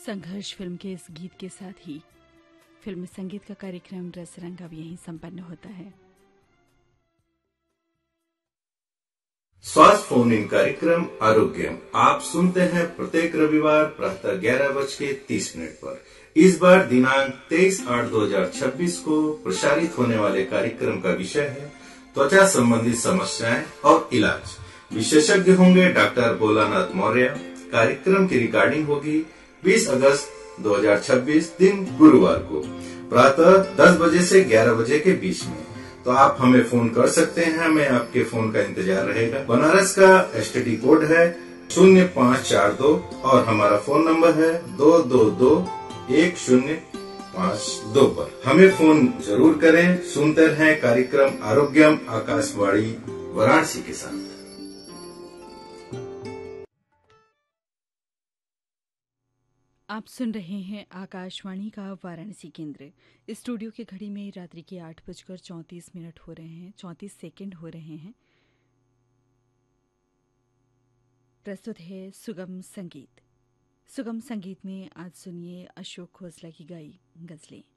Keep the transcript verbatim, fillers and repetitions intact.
संघर्ष फिल्म के इस गीत के साथ ही फिल्म संगीत का कार्यक्रम रसरंग अब यहीं संपन्न होता है। स्वास्थ्य फोन इन कार्यक्रम आरोग्यम आप सुनते हैं प्रत्येक रविवार प्रातः ग्यारह बज के तीस मिनट पर। इस बार दिनांक तेईस आठ दो हजार छब्बीस को प्रसारित होने वाले कार्यक्रम का विषय है त्वचा संबंधी समस्याएं और इलाज। विशेषज्ञ होंगे डॉक्टर भोलानाथ मौर्य। कार्यक्रम की रिकॉर्डिंग होगी बीस अगस्त दो हजार छब्बीस दिन गुरुवार को प्रातः दस बजे से ग्यारह बजे के बीच में। तो आप हमें फोन कर सकते हैं, हमें आपके फोन का इंतजार रहेगा। बनारस का एसटीडी कोड है शून्य पाँच चार दो और हमारा फोन नंबर है दो दो दो एक शून्य पाँच दो पर हमें फोन जरूर करें। सुनते रहें कार्यक्रम आरोग्यम आकाशवाणी वाराणसी के साथ। आप सुन रहे हैं आकाशवाणी का वाराणसी केंद्र। स्टूडियो की घड़ी में रात्रि के आठ बजकर चौंतीस मिनट हो रहे हैं, चौंतीस सेकंड हो रहे हैं। प्रस्तुत है सुगम संगीत। सुगम संगीत में आज सुनिए अशोक खोसला की गाई गजलें।